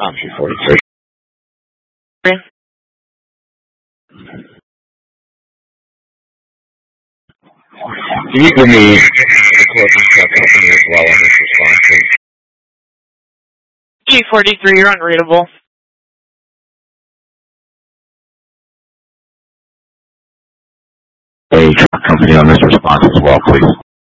Option 43. Can you give me the closing truck company as well on this response, please? G43, you're unreadable. A truck company on this response as well, please.